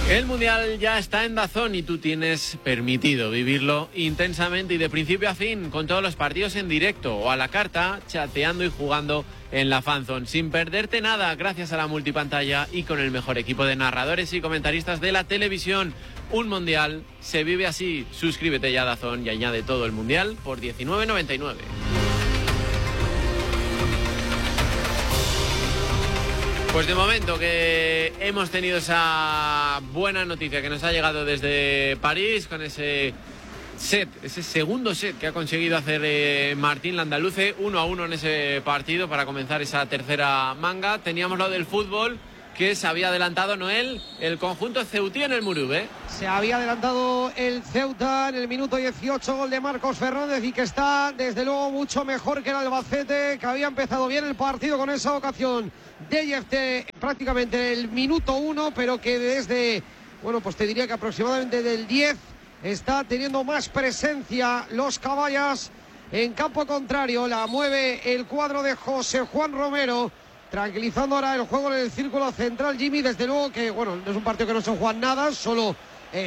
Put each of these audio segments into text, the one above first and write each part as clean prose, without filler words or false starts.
El Mundial ya está en DAZN y tú tienes permitido vivirlo intensamente y de principio a fin, con todos los partidos en directo o a la carta, chateando y jugando en la FanZone, sin perderte nada, gracias a la multipantalla y con el mejor equipo de narradores y comentaristas de la televisión. Un Mundial se vive así. Suscríbete ya a DAZN y añade todo el Mundial por 19,99. Pues de momento que hemos tenido esa buena noticia que nos ha llegado desde París con ese segundo set que ha conseguido hacer Martín Landaluce, 1-1 en ese partido para comenzar esa tercera manga. Teníamos lo del fútbol, que se había adelantado, Noel, el conjunto ceutí en el Murube. Se había adelantado el Ceuta en el minuto 18, gol de Marcos Fernández, y que está desde luego mucho mejor que el Albacete, que había empezado bien el partido con esa ocasión de Yefte prácticamente el minuto 1, pero que desde, bueno, pues te diría que aproximadamente del 10 está teniendo más presencia los caballas en campo contrario. La mueve el cuadro de José Juan Romero, tranquilizando ahora el juego en el círculo central. Jimmy, desde luego que, bueno, no es un partido que no se juegan nada, solo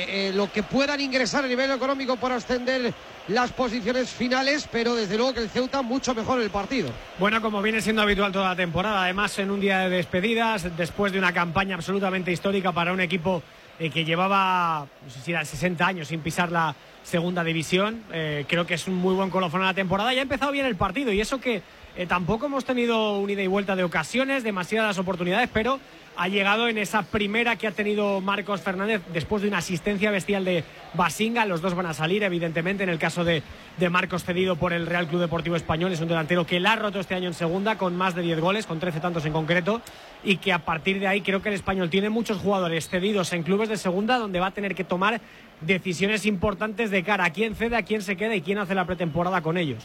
lo que puedan ingresar a nivel económico por ascender las posiciones finales, pero desde luego que el Ceuta mucho mejor en el partido. Bueno, como viene siendo habitual toda la temporada, además en un día de despedidas, después de una campaña absolutamente histórica para un equipo que llevaba, no sé si eran 60 años sin pisar la segunda división. Creo que es un muy buen colofón a la temporada y ha empezado bien el partido, y eso que tampoco hemos tenido un ida y vuelta de ocasiones, demasiadas oportunidades, pero ha llegado en esa primera que ha tenido Marcos Fernández después de una asistencia bestial de Basinga. Los dos van a salir, evidentemente, en el caso de Marcos, cedido por el Real Club Deportivo Español. Es un delantero que la ha roto este año en segunda, con más de 10 goles, con 13 tantos en concreto, y que a partir de ahí creo que el Español tiene muchos jugadores cedidos en clubes de segunda, donde va a tener que tomar decisiones importantes de cara a quién cede, a quién se queda y quién hace la pretemporada con ellos.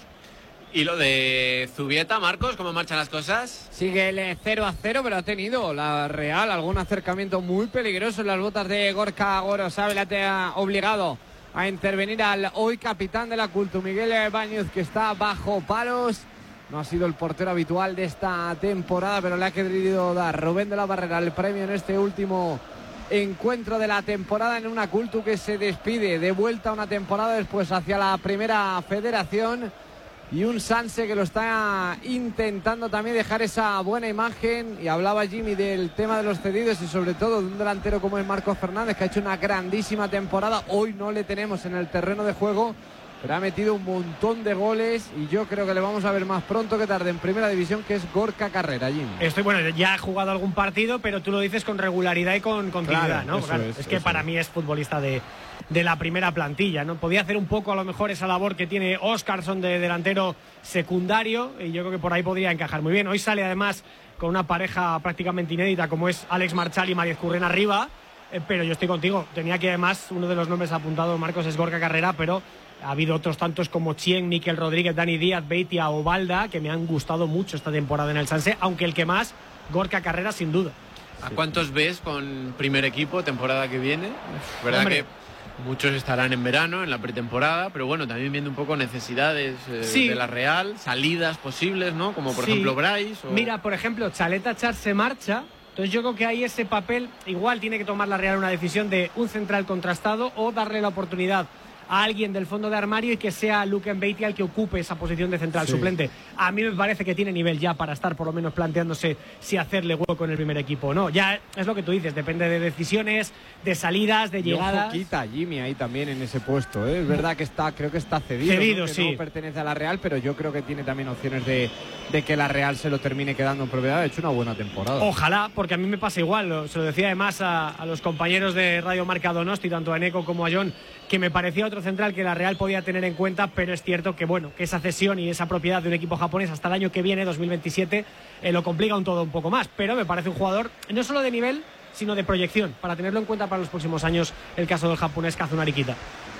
Y lo de Zubieta, Marcos, ¿cómo marchan las cosas? Sigue el 0-0, pero ha tenido la Real algún acercamiento muy peligroso en las botas de Gorka Gorosabel. Ha obligado a intervenir al hoy capitán de la Cultu, Miguel Bañuz, que está bajo palos. No ha sido el portero habitual de esta temporada, pero le ha querido dar Rubén de la Barrera el premio en este último encuentro de la temporada, en una Cultu que se despide de vuelta una temporada después hacia la primera federación. Y un Sanse que lo está intentando también dejar esa buena imagen. Y hablaba Jimmy del tema de los cedidos y sobre todo de un delantero como es Marcos Fernández, que ha hecho una grandísima temporada. Hoy no le tenemos en el terreno de juego, pero ha metido un montón de goles y yo creo que le vamos a ver más pronto que tarde en primera división, que es Gorka Carrera, Jimmy. Bueno, ya ha jugado algún partido, pero tú lo dices con regularidad y con continuidad, ¿no? Claro, es que para mí es futbolista de la primera plantilla, ¿no? Podía hacer un poco a lo mejor esa labor que tiene Óscarson de delantero secundario, y yo creo que por ahí podría encajar muy bien. Hoy sale además con una pareja prácticamente inédita como es Alex Marchal y Mariez Curren arriba, pero yo estoy contigo. Tenía que además, uno de los nombres apuntados, Marcos, es Gorka Carrera, pero ha habido otros tantos como Chien, Miquel Rodríguez, Dani Díaz, Beitia o Balda, que me han gustado mucho esta temporada en el Sanse, aunque el que más, Gorka Carrera, sin duda. ¿A cuántos ves con primer equipo temporada que viene? ¿Verdad? Hombre, que muchos estarán en verano, en la pretemporada, pero bueno, también viendo un poco necesidades de la Real, salidas posibles, ¿no? Como por ejemplo Bryce. Mira, por ejemplo, Chaleta Char se marcha, entonces yo creo que ahí ese papel igual tiene que tomar la Real una decisión de un central contrastado o darle la oportunidad a alguien del fondo de armario y que sea Luke Mbeitia el que ocupe esa posición de central suplente. A mí me parece que tiene nivel ya para estar por lo menos planteándose si hacerle hueco en el primer equipo o no. Ya es lo que tú dices, depende de decisiones, de salidas, de llegadas. Y un poquito Jimmy ahí también en ese puesto, ¿eh? Es verdad que creo que está cedido, ¿no? Que sí. No pertenece a la Real, pero yo creo que tiene también opciones de que la Real se lo termine quedando en propiedad. Ha hecho una buena temporada. Ojalá, porque a mí me pasa igual. Se lo decía además a los compañeros de Radio Marca Donosti, tanto a Eneco como a John, que me parecía otro central que la Real podía tener en cuenta, pero es cierto que que esa cesión y esa propiedad de un equipo japonés hasta el año que viene, 2027, lo complica un poco más, pero me parece un jugador no solo de nivel, sino de proyección, para tenerlo en cuenta para los próximos años, el caso del japonés Kazunari Kita.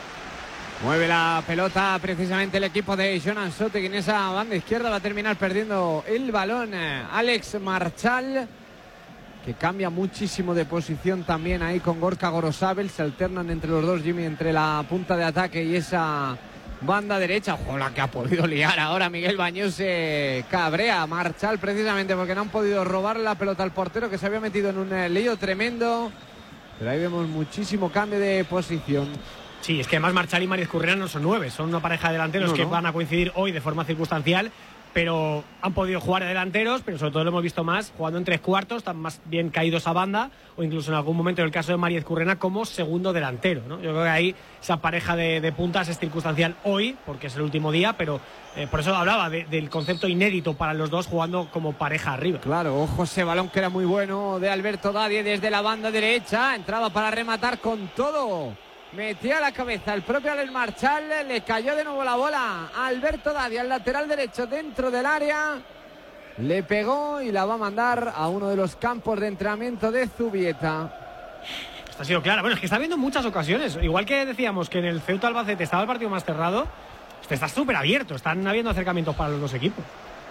Mueve la pelota precisamente el equipo de Jonan Sote, que en esa banda izquierda va a terminar perdiendo el balón Alex Marchal, que cambia muchísimo de posición también ahí con Gorka Gorosabel. Se alternan entre los dos, Jimmy, entre la punta de ataque y esa banda derecha. ¡Ojo, la que ha podido liar ahora Miguel Bañuz! Cabrea Marchal precisamente porque no han podido robar la pelota al portero, que se había metido en un lío tremendo. Pero ahí vemos muchísimo cambio de posición. Sí, es que además Marchal y Mariez Currena no son 9, son una pareja de delanteros que van a coincidir hoy de forma circunstancial, pero han podido jugar de delanteros, pero sobre todo lo hemos visto más jugando en 3 cuartos, están más bien caídos a banda, o incluso en algún momento en el caso de Mariez Currena como segundo delantero, ¿no? Yo creo que ahí esa pareja de puntas es circunstancial hoy, porque es el último día, pero por eso hablaba del concepto inédito para los dos jugando como pareja arriba. Claro, ojo ese balón que era muy bueno de Alberto Dadie desde la banda derecha, entraba para rematar con todo. Metía la cabeza el propio Alex Marchal, le cayó de nuevo la bola a Alberto Dadie, al lateral derecho dentro del área. Le pegó y la va a mandar a uno de los campos de entrenamiento de Zubieta. Esto ha sido clara. Bueno, es que está habiendo muchas ocasiones. Igual que decíamos que en el Ceuta Albacete estaba el partido más cerrado, este está súper abierto. Están habiendo acercamientos para los dos equipos.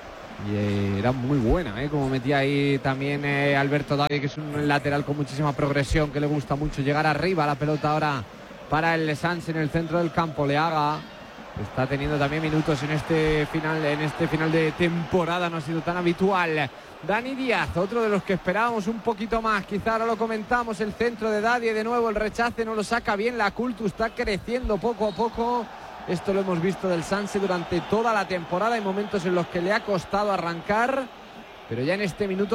Y era muy buena, como metía ahí también Alberto Dadie, que es un lateral con muchísima progresión, que le gusta mucho llegar arriba. La pelota ahora para el Sans en el centro del campo. Leaga está teniendo también minutos en este final de temporada, no ha sido tan habitual. Dani Díaz, otro de los que esperábamos un poquito más, quizá ahora lo comentamos, el centro de Dadie, de nuevo el rechace, no lo saca bien, la Cultu está creciendo poco a poco. Esto lo hemos visto del Sanse durante toda la temporada, hay momentos en los que le ha costado arrancar, pero ya en este minuto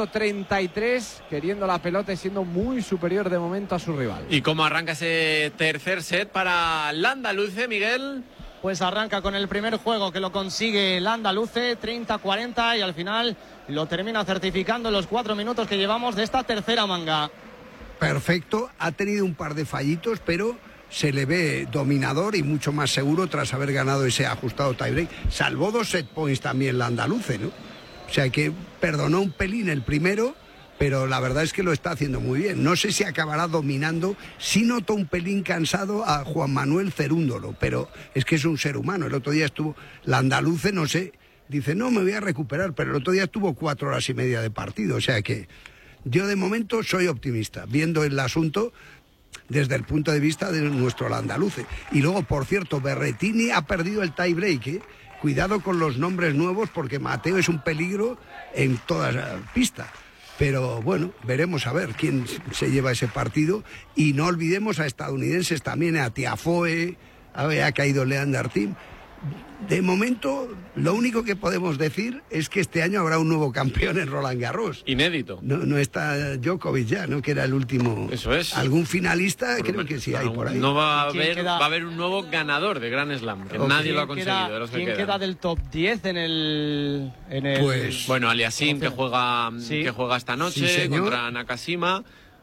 33 queriendo la pelota y siendo muy superior de momento a su rival. ¿Y cómo arranca ese tercer set para el andaluce, Miguel? Pues arranca con el primer juego que lo consigue el andaluce, 30-40, y al final lo termina certificando en los 4 minutos que llevamos de esta tercera manga. Perfecto, ha tenido un par de fallitos, pero se le ve dominador y mucho más seguro tras haber ganado ese ajustado tiebreak. Salvó 2 set points también el andaluce, ¿no? O sea que perdonó un pelín el primero, pero la verdad es que lo está haciendo muy bien. No sé si acabará dominando. Sí noto un pelín cansado a Juan Manuel Cerúndolo, pero es que es un ser humano. El otro día estuvo, la andaluce, no sé, dice, no, me voy a recuperar, pero el otro día estuvo 4 horas y media de partido. O sea que yo de momento soy optimista, viendo el asunto desde el punto de vista de nuestro andaluce. Y luego, por cierto, Berretini ha perdido el tie-break, ¿eh? Cuidado con los nombres nuevos, porque Mateo es un peligro en toda la pista. Pero bueno, veremos a ver quién se lleva ese partido. Y no olvidemos a estadounidenses también, a Tiafoe, ha caído Leander Tim. De momento, lo único que podemos decir es que este año habrá un nuevo campeón en Roland Garros. Inédito. No está Djokovic ya, ¿no? Que era el último. Eso es. Algún finalista, creo que sí hay por ahí. No va a haber un nuevo ganador de Grand Slam, que nadie lo ha conseguido. De los ¿Quién queda del top 10 en el... Pues... Bueno, Aliassime, que juega esta noche, sí, contra Nakashima.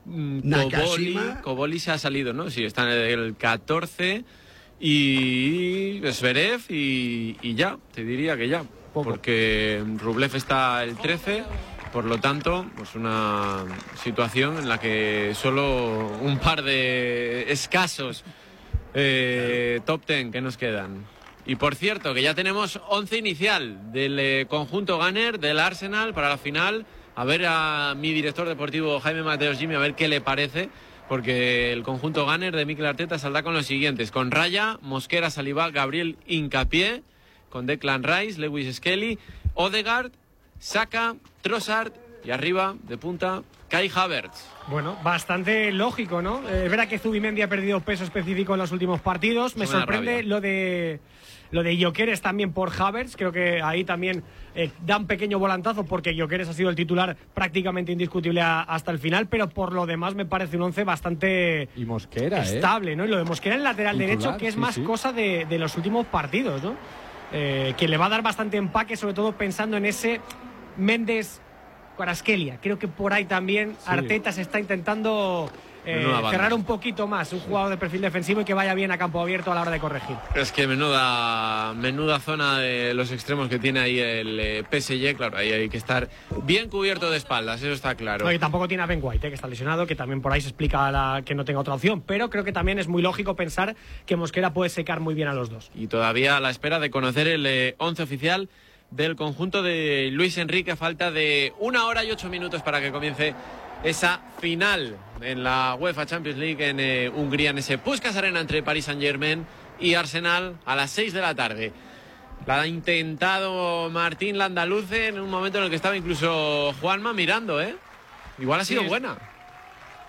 Koboli se ha salido, ¿no? Sí, está en el 14... Y Zverev y ya, te diría que ya, porque Rublev está el 13, por lo tanto, pues una situación en la que solo un par de escasos top 10 que nos quedan. Y por cierto, que ya tenemos 11 inicial del conjunto Gunner, del Arsenal, para la final. A ver a mi director deportivo Jaime Mateos Jimmy, a ver qué le parece. Porque el conjunto Gunner de Mikel Arteta saldrá con los siguientes: con Raya, Mosquera, Saliba, Gabriel Hincapié, con Declan Rice, Lewis Skelly, Odegaard, Saka, Trossard y arriba, de punta, Kai Havertz. Bueno, bastante lógico, ¿no? Es verdad que Zubimendi ha perdido peso específico en los últimos partidos. Me sorprende lo de Gyökeres también por Havertz. Creo que ahí también da un pequeño volantazo, porque Gyökeres ha sido el titular prácticamente indiscutible hasta el final, pero por lo demás me parece un 11 bastante y Mosquera, estable, ¿no? Y lo de Mosquera en lateral titular, derecho, que es más cosa de los últimos partidos, ¿no? Que le va a dar bastante empaque, sobre todo pensando en ese Méndez Kvaratskhelia. Creo que por ahí también Arteta se está intentando cerrar un poquito más, un jugador de perfil defensivo y que vaya bien a campo abierto a la hora de corregir. Es que menuda zona de los extremos que tiene ahí el PSG. Claro, ahí hay que estar bien cubierto de espaldas, eso está claro. No, y tampoco tiene a Ben White, que está lesionado, que también por ahí se explica que no tenga otra opción, pero creo que también es muy lógico pensar que Mosquera puede secar muy bien a los dos. Y todavía a la espera de conocer el 11 oficial del conjunto de Luis Enrique, a falta de 1 hora y 8 minutos para que comience esa final en la UEFA Champions League en Hungría, en ese Puskás Arena entre Paris Saint-Germain y Arsenal a las 6 de la tarde. La ha intentado Martín Landaluce en un momento en el que estaba incluso Juanma mirando, ¿eh? Igual ha sido buena.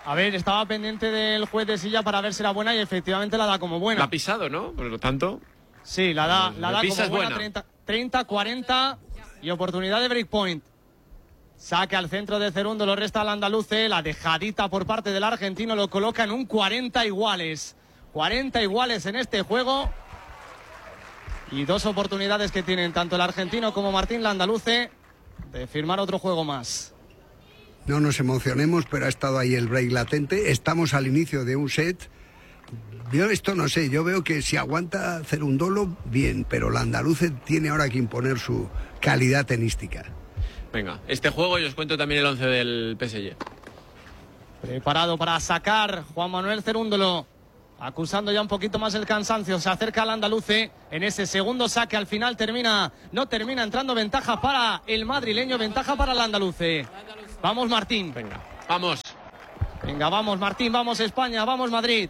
A ver, estaba pendiente del juez de silla para ver si era buena y efectivamente la da como buena. La ha pisado, ¿no? Por lo tanto... Sí, la da pisa como buena. 30-40 y oportunidad de breakpoint. Saque al centro de Cerúndolo, resta al andaluce. La dejadita por parte del argentino lo coloca en un 40 iguales. 40 iguales en este juego. Y 2 oportunidades que tienen tanto el argentino como Martín Landaluce de firmar otro juego más. No nos emocionemos, pero ha estado ahí el break latente. Estamos al inicio de un set. Yo esto no sé, yo veo que si aguanta Cerúndolo, bien, pero Landaluce tiene ahora que imponer su calidad tenística. Venga, este juego yo os cuento también el 11 del PSG. Preparado para sacar Juan Manuel Cerúndolo, acusando ya un poquito más el cansancio. Se acerca al andaluce en ese segundo saque. Al final no termina entrando ventaja para el madrileño, ventaja para el andaluce. Vamos, Martín. Venga, vamos. Venga, vamos, Martín, vamos, España, vamos, Madrid.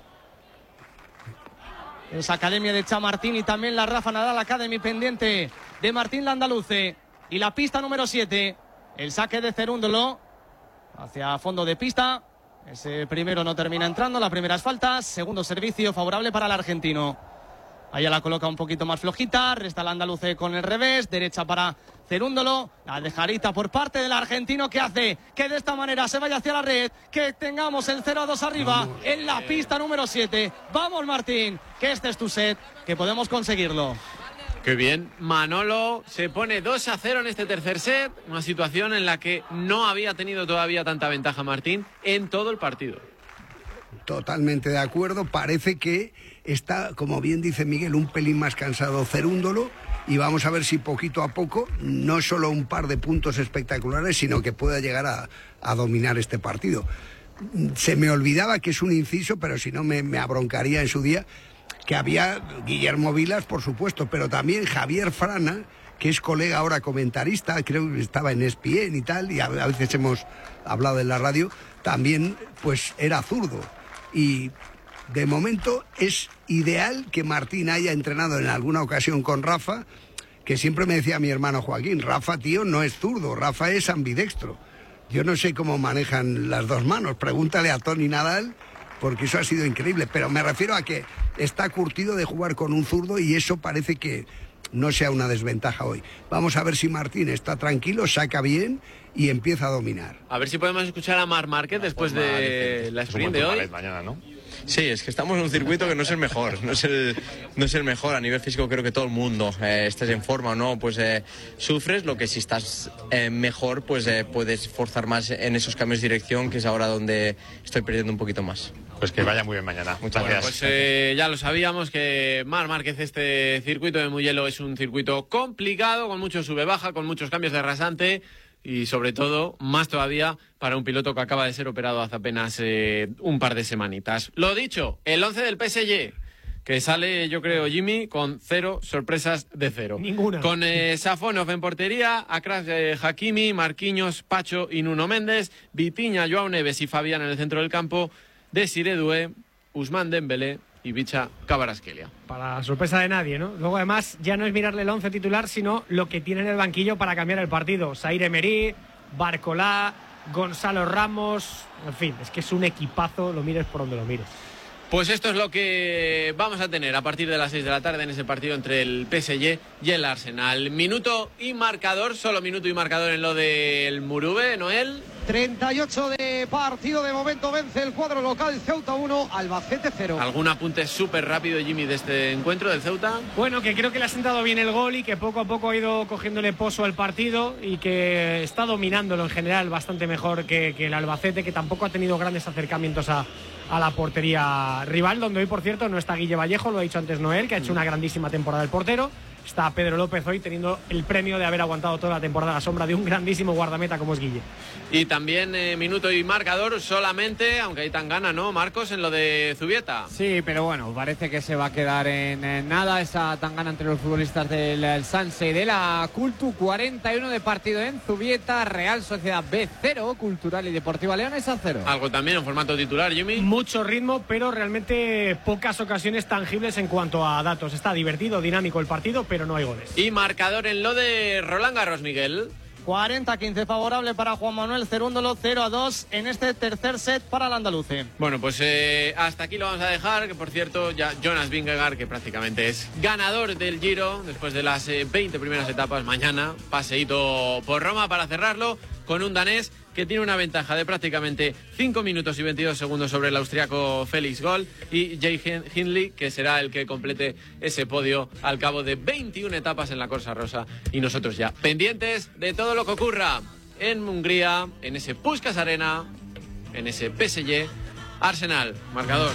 Es Academia de Chamartín y también la Rafa Nadal Academy pendiente de Martín Landaluce. Y la pista número 7, el saque de Cerúndolo hacia fondo de pista. Ese primero no termina entrando, la primera es falta. Segundo servicio favorable para el argentino. Ahí la coloca un poquito más flojita, resta el andaluce con el revés, derecha para Cerúndolo, la dejarita por parte del argentino que hace que de esta manera se vaya hacia la red, que tengamos el 0-2 arriba en la pista número 7. Vamos, Martín, que este es tu set, que podemos conseguirlo. Qué bien, Manolo se pone 2-0 en este tercer set, una situación en la que no había tenido todavía tanta ventaja Martín en todo el partido. Totalmente de acuerdo, parece que está, como bien dice Miguel, un pelín más cansado Cerúndolo y vamos a ver si poquito a poco, no solo un par de puntos espectaculares, sino que pueda llegar a dominar este partido. Se me olvidaba que es un inciso, pero si no me abroncaría en su día, que había Guillermo Vilas, por supuesto, pero también Javier Frana, que es colega ahora comentarista, creo que estaba en ESPN y tal, y a veces hemos hablado en la radio, también pues era zurdo. Y de momento es ideal que Martín haya entrenado en alguna ocasión con Rafa, que siempre me decía mi hermano Joaquín, Rafa, tío, no es zurdo, Rafa es ambidextro. Yo no sé cómo manejan las dos manos, pregúntale a Tony Nadal, porque eso ha sido increíble, pero me refiero a que está curtido de jugar con un zurdo y eso parece que no sea una desventaja hoy. Vamos a ver si Martín está tranquilo, saca bien y empieza a dominar. A ver si podemos escuchar a Marc Márquez después de la sprint de hoy. Mañana, ¿no? Sí, es que estamos en un circuito que no es el mejor, no es el mejor. A nivel físico creo que todo el mundo, estés en forma o no, pues sufres. Lo que si estás mejor, pues puedes forzar más en esos cambios de dirección, que es ahora donde estoy perdiendo un poquito más. Pues que vaya muy bien mañana. Muchas gracias. Pues ya lo sabíamos que Marc Márquez, este circuito de Mugello es un circuito complicado, con mucho sube-baja, con muchos cambios de rasante y sobre todo, más todavía, para un piloto que acaba de ser operado hace apenas un par de semanitas. Lo dicho, el 11 del PSG, que sale, yo creo, Jimmy, con 0 sorpresas de 0. Ninguna. Con Safonov en portería, Achraf Hakimi, Marquinhos, Pacho y Nuno Méndez, Vitinha, Joao Neves y Fabián en el centro del campo, Desiré Doué, Ousmane Dembélé y Bicha Kvaratskhelia. Para sorpresa de nadie, ¿no? Luego, además, ya no es mirarle el 11 titular, sino lo que tiene en el banquillo para cambiar el partido. Zaire Emery, Barcolá, Gonzalo Ramos, en fin, es que es un equipazo, lo mires por donde lo mires. Pues esto es lo que vamos a tener a partir de las 6 de la tarde en ese partido entre el PSG y el Arsenal. Minuto y marcador, solo minuto y marcador en lo del Murube, Noel. 38 de partido, de momento vence el cuadro local, Ceuta 1, Albacete 0. ¿Algún apunte súper rápido, Jimmy, de este encuentro del Ceuta? Bueno, que creo que le ha sentado bien el gol y que poco a poco ha ido cogiéndole pozo al partido y que está dominándolo en general bastante mejor que el Albacete, que tampoco ha tenido grandes acercamientos a la portería rival, donde hoy, por cierto, no está Guille Vallejo, lo ha dicho antes Noel, que ha hecho una grandísima temporada el portero. Está Pedro López hoy teniendo el premio de haber aguantado toda la temporada a la sombra de un grandísimo guardameta como es Guille. Y también minuto y marcador solamente, aunque hay tan gana, ¿no, Marcos, en lo de Zubieta? Sí, pero bueno, parece que se va a quedar en nada esa tangana entre los futbolistas del Sanse de la Cultu. 41 de partido en Zubieta, Real Sociedad B 0, Cultural y Deportiva Leonesa 0. Algo también en formato titular, Jimmy. Mucho ritmo, pero realmente pocas ocasiones tangibles en cuanto a datos. Está divertido, dinámico el partido, pero no hay goles. Y marcador en lo de Roland Garros, Miguel. 40-15 favorable para Juan Manuel Cerúndolo, 0-2 en este tercer set para el andaluce. Bueno, pues hasta aquí lo vamos a dejar, que por cierto ya Jonas Vingegaard, que prácticamente es ganador del Giro después de las 20 primeras etapas, mañana paseíto por Roma para cerrarlo con un danés que tiene una ventaja de prácticamente 5 minutos y 22 segundos sobre el austriaco Felix Gall, y Jay Hindley, que será el que complete ese podio al cabo de 21 etapas en la Corsa Rosa. Y nosotros ya pendientes de todo lo que ocurra en Hungría, en ese Puskás Arena, en ese PSG Arsenal. Marcador.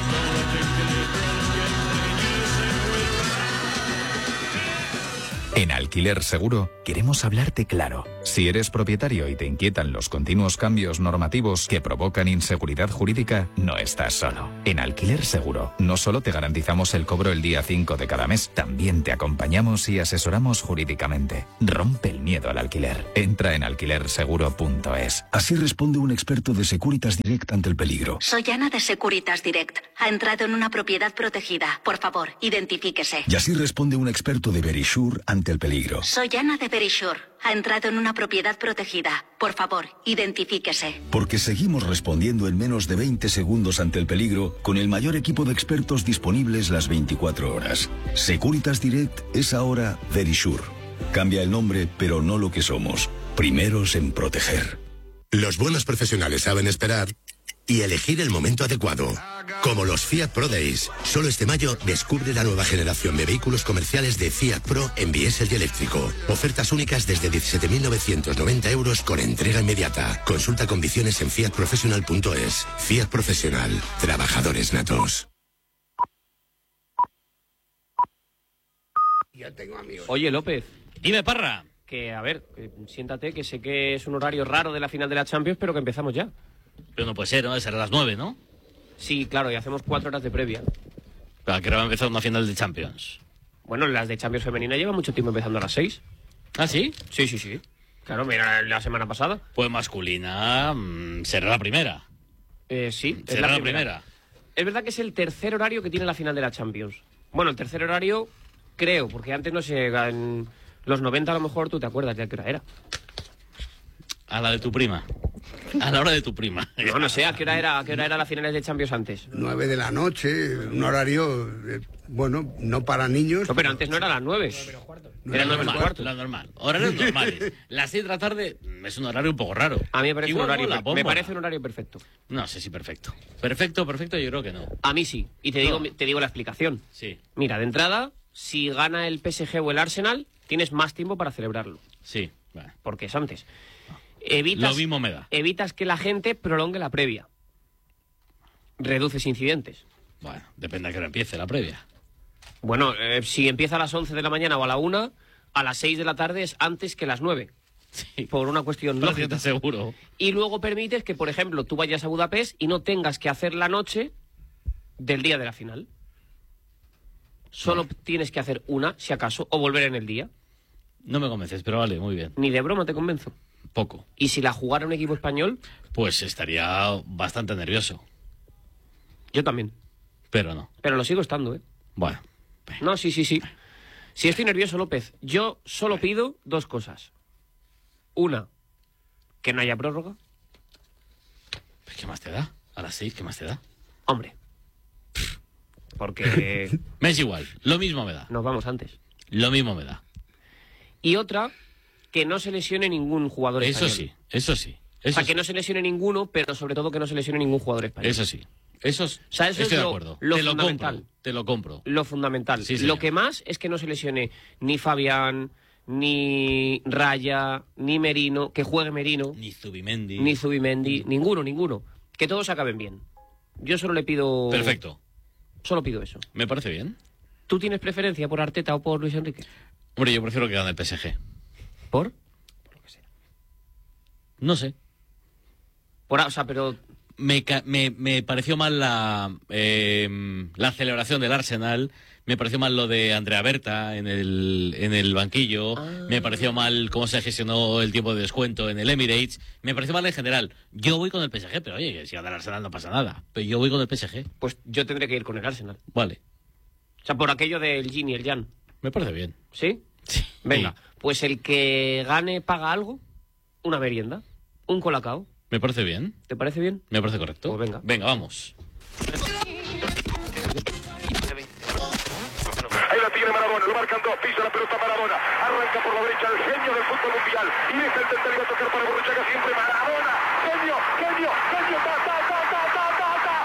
En Alquiler Seguro queremos hablarte claro. Si eres propietario y te inquietan los continuos cambios normativos que provocan inseguridad jurídica, no estás solo. En Alquiler Seguro no solo te garantizamos el cobro el día 5 de cada mes, también te acompañamos y asesoramos jurídicamente. Rompe el miedo al alquiler. Entra en alquilerseguro.es. Así responde un experto de Securitas Direct ante el peligro. Soy Ana de Securitas Direct. Ha entrado en una propiedad protegida. Por favor, identifíquese. Y así responde un experto de Verisure ante el peligro. Soy Ana de Verisure. Ha entrado en una propiedad protegida. Por favor, identifíquese. Porque seguimos respondiendo en menos de 20 segundos ante el peligro con el mayor equipo de expertos disponibles las 24 horas. Securitas Direct es ahora Verisure. Cambia el nombre, pero no lo que somos. Primeros en proteger. Los buenos profesionales saben esperar y elegir el momento adecuado. Como los Fiat Pro Days. Solo este mayo descubre la nueva generación de vehículos comerciales de Fiat Pro en diésel y eléctrico. Ofertas únicas desde 17.990 euros con entrega inmediata. Consulta condiciones en fiatprofessional.es. Fiat Profesional. Trabajadores natos. Ya tengo amigos. Oye, López. Dime, Parra. Que, a ver, siéntate, que sé que es un horario raro de la final de la Champions, pero que empezamos ya. Pero no puede ser, ¿no? Será a las 9, ¿no? Sí, claro, y hacemos 4 horas de previa. ¿Pero a qué hora va a empezar una final de Champions? Bueno, las de Champions femenina llevan mucho tiempo empezando a las 6. ¿Ah, sí? Sí. Claro, mira, la semana pasada. Pues masculina será la primera. Sí, será la primera. Es verdad que es el tercer horario que tiene la final de la Champions. Bueno, el tercer horario, creo, porque antes no sé, en los 90 a lo mejor tú te acuerdas de a qué hora era. A la de tu prima. A la hora de tu prima. No sé, ¿a qué hora era la final de Champions antes? 9 de la noche, un horario, bueno, no para niños. No, pero antes no era a las 9. Era 9 y cuarto. Lo normal. Horarios normales. Las 6 de la tarde es un horario un poco raro. A mí me parece me parece un horario perfecto. No sé si perfecto. Perfecto, yo creo que no. A mí sí. Y te digo la explicación. Sí. Mira, de entrada, si gana el PSG o el Arsenal, tienes más tiempo para celebrarlo. Sí. Bueno. Porque es antes. Lo mismo me da. Evitas que la gente prolongue la previa. Reduces incidentes. Bueno, depende a qué hora empiece la previa. Bueno, si empieza a las 11 de la mañana o a la 1, a las 6 de la tarde es antes que las 9. Sí. Por una cuestión lógica. Seguro. Y luego permites que, por ejemplo, tú vayas a Budapest y no tengas que hacer la noche del día de la final. Solo tienes que hacer una, si acaso, o volver en el día. No me convences, pero vale, muy bien. Ni de broma te convenzo. Poco. ¿Y si la jugara un equipo español? Pues estaría bastante nervioso. Yo también. Pero no. Pero lo sigo estando, ¿eh? Bueno. No, sí. Si estoy nervioso, López, yo solo pido 2 cosas. Una, que no haya prórroga. ¿Qué más te da? A las 6, ¿qué más te da? Hombre. Porque... Me es igual, lo mismo me da. Nos vamos antes. Lo mismo me da. Y otra, que no se lesione ningún jugador español. Eso sí. O sea, que no se lesione ninguno, pero sobre todo que no se lesione ningún jugador español. Eso sí. Eso o sea, eso estoy es de acuerdo. Lo fundamental. Te lo compro. Lo fundamental. Sí, lo que más es que no se lesione ni Fabián, ni Raya, ni Merino, que juegue Merino. Ni Zubimendi. Ninguno. Que todos acaben bien. Yo solo le pido... Perfecto. Solo pido eso. Me parece bien. ¿Tú tienes preferencia por Arteta o por Luis Enrique? Hombre, yo prefiero que gane el PSG. ¿Por? Por lo que sea. No sé. O sea, pero... Me pareció mal la celebración del Arsenal. Me pareció mal lo de Andrea Berta en el banquillo. Me pareció mal cómo se gestionó el tiempo de descuento en el Emirates. Me pareció mal en general. Yo voy con el PSG, pero oye, que si gana el Arsenal no pasa nada. Pero yo voy con el PSG. Pues yo tendré que ir con el Arsenal. Vale. O sea, por aquello del Yin y el Yang. Me parece bien. ¿Sí? Sí. Venga, pues el que gane paga algo. una merienda, un colacao. Me parece bien. ¿Te parece bien? Me parece correcto. Pues venga. Venga, vamos. Ahí la tiene Maradona, lo marcan dos, pisa la pelota Maradona, arranca por la derecha el genio del fútbol mundial y deja el central y va a tocar para Borruchaga siempre Maradona, genio, ta, ta, ta.